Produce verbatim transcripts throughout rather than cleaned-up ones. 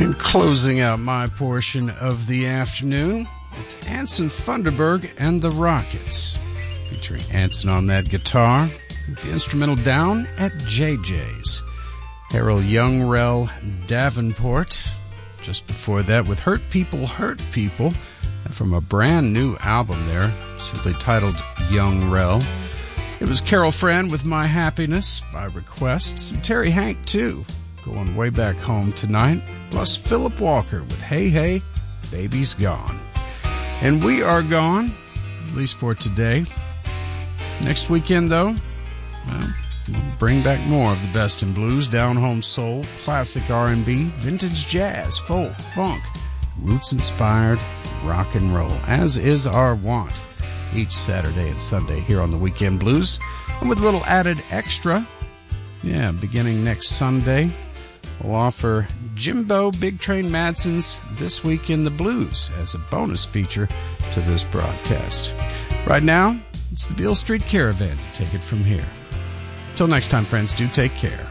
And closing out my portion of the afternoon with Anson Funderburg and the Rockets, featuring Anson on that guitar, with the instrumental Down at J J's. Harold Youngrell Davenport, just before that with Hurt People, Hurt People, from a brand new album there, simply titled Youngrell. It was Carol Fran with My Happiness by Requests, and Terry Hank too, going way back home tonight, plus Philip Walker with Hey Hey, Baby's Gone. And we are gone, at least for today. Next weekend, though, well, we'll bring back more of the best in blues, down-home soul, classic R and B, vintage jazz, folk, funk, roots-inspired rock and roll, as is our wont each Saturday and Sunday here on the Weekend Blues. And with a little added extra, yeah, beginning next Sunday, we'll offer Jimbo Big Train Madsen's This Week in the Blues as a bonus feature to this broadcast. Right now, it's the Beale Street Caravan to take it from here. Till next time, friends, do take care.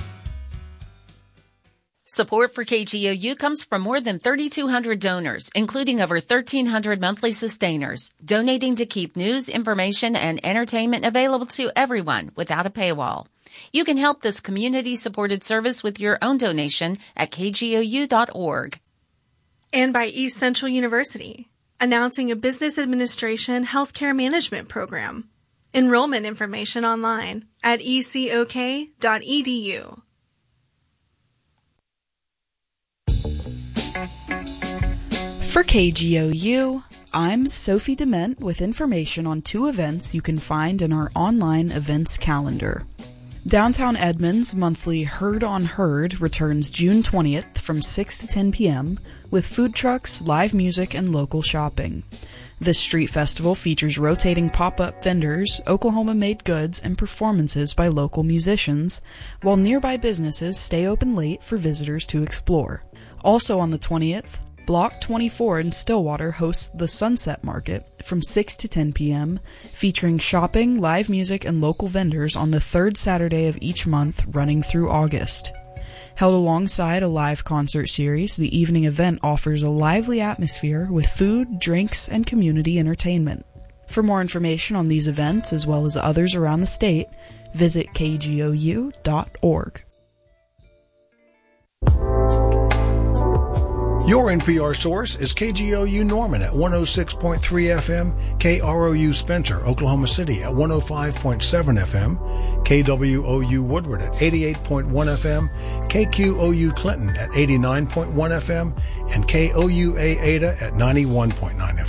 Support for K G O U comes from more than thirty-two hundred donors, including over thirteen hundred monthly sustainers, donating to keep news, information, and entertainment available to everyone without a paywall. You can help this community-supported service with your own donation at k g o u dot org. And by East Central University, announcing a business administration healthcare management program. Enrollment information online at e c o k dot e d u. For K G O U, I'm Sophie Dement with information on two events you can find in our online events calendar. Downtown Edmonds' monthly Herd on Herd returns June twentieth from six to ten p.m. with food trucks, live music, and local shopping. This street festival features rotating pop-up vendors, Oklahoma-made goods, and performances by local musicians, while nearby businesses stay open late for visitors to explore. Also on the twentieth, Block twenty-four in Stillwater hosts the Sunset Market from six to ten p.m., featuring shopping, live music, and local vendors on the third Saturday of each month running through August. Held alongside a live concert series, the evening event offers a lively atmosphere with food, drinks, and community entertainment. For more information on these events, as well as others around the state, visit k g o u dot org. Your N P R source is K G O U Norman at one oh six point three F M, K R O U Spencer, Oklahoma City at one oh five point seven F M, K W O U Woodward at eighty-eight point one F M, K Q O U Clinton at eighty-nine point one F M, and K O U A Ada at ninety-one point nine F M.